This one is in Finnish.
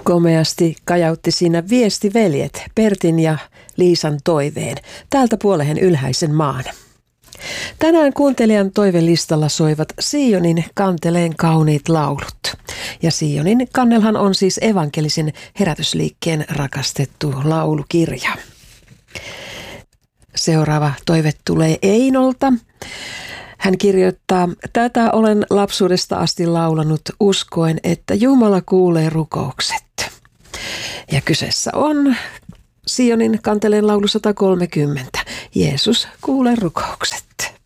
Komeasti kajautti siinä viestiveljet Pertin ja Liisan toiveen täältä puoleen ylhäisen maan. Tänään kuuntelijan toivelistalla soivat Sionin kanteleen kauniit laulut. Ja Sionin kannelhan on siis evankelisen herätysliikkeen rakastettu laulukirja. Seuraava toive tulee Einolta. Hän kirjoittaa, tätä olen lapsuudesta asti laulanut uskoen, että Jumala kuulee rukoukset. Ja kyseessä on Sionin kanteleen laulu 130. Jeesus kuulee rukoukset.